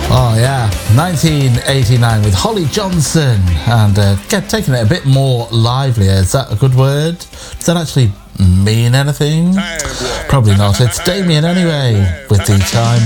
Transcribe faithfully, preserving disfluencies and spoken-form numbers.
Oh yeah, nineteen eighty-nine with Holly Johnson, and uh, get taking it a bit more lively. Is that a good word? Does that actually mean anything? Probably not. It's Damien anyway with the time